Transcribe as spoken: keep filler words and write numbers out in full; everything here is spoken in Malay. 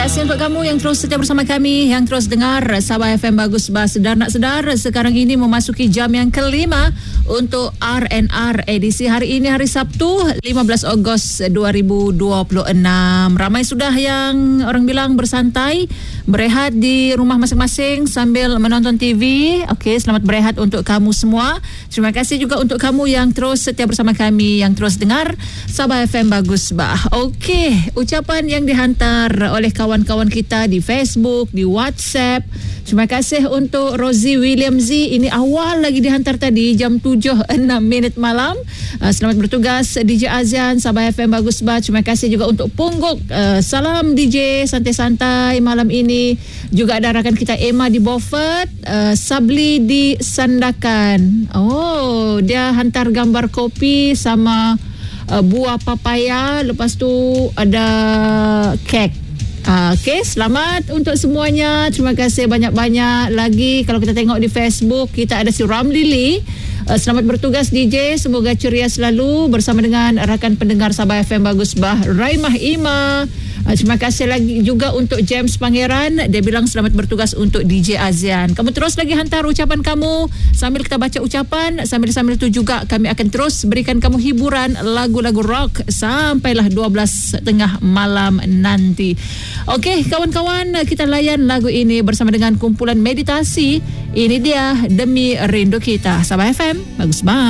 kasih untuk kamu yang terus setia bersama kami, yang terus dengar Sabah F M Bagus Bah. Sedar nak sedar, sekarang ini memasuki jam yang kelima untuk R and R edisi hari ini, hari Sabtu lima belas Ogos dua ribu dua puluh enam. Ramai sudah yang orang bilang bersantai, berehat di rumah masing-masing sambil menonton T V. Okey, selamat berehat untuk kamu semua. Terima kasih juga untuk kamu yang terus setia bersama kami, yang terus dengar Sabah F M Bagus Bah. Okey, ucapan yang dihantar oleh kawan-kawan kita di Facebook, di WhatsApp. Terima kasih untuk Rosie William Z. Ini awal lagi dihantar tadi jam tujuh enam minit malam. Uh, selamat bertugas D J Azian, Sabah F M Bagus Bah. Terima kasih juga untuk Pungguk. Uh, salam D J santai-santai malam ini. Juga ada rakan kita Emma di Beaufort, uh, Sabli di Sandakan. Oh, dia hantar gambar kopi sama uh, buah papaya. Lepas tu ada kek. Uh, Okey, selamat untuk semuanya. Terima kasih banyak-banyak lagi. Kalau kita tengok di Facebook, kita ada si Ramli Lee. Uh, selamat bertugas D J. Semoga ceria selalu bersama dengan rakan pendengar Sabah F M Bagus Bah, Raimah Ima. Uh, terima kasih lagi juga untuk James Pangeran. Dia bilang selamat bertugas untuk D J Azian. Kamu terus lagi hantar ucapan kamu. Sambil kita baca ucapan, sambil-sambil itu juga kami akan terus berikan kamu hiburan lagu-lagu rock sampailah dua belas tiga puluh malam nanti. Okey, kawan-kawan, kita layan lagu ini bersama dengan kumpulan meditasi. Ini dia Demi Rindu Kita. Sabah F M Bagus Bah.